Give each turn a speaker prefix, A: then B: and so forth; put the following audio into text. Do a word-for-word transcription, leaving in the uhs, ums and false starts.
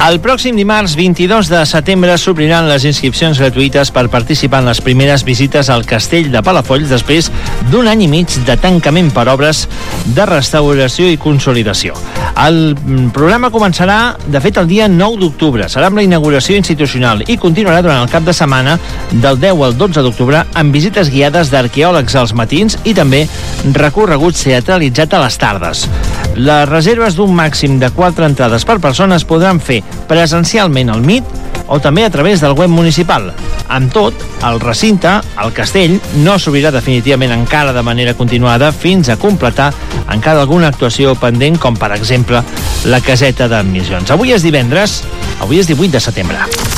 A: El pròxim dimarts vint-i-dos de setembre s'obriran les inscripcions gratuïtes per participar en les primeres visites al Castell de Palafolls després d'un any i mig de tancament per obres de restauració i consolidació. El programa començarà, de fet, el dia nou d'octubre. Serà amb la inauguració institucional i continuarà durant el cap de setmana del deu al dotze d'octubre amb visites guiades d'arqueòlegs als matins i també recorregut teatralitzat a les tardes. Les reserves d'un màxim de quatre entrades per persona es podran fer presencialment al M I T o també a través del web municipal. Amb tot, el recinte, el castell, no s'obrirà definitivament encara de manera continuada fins a completar encara alguna actuació pendent, com per exemple la caseta d'admissions. Avui és divendres, avui és divuit de setembre.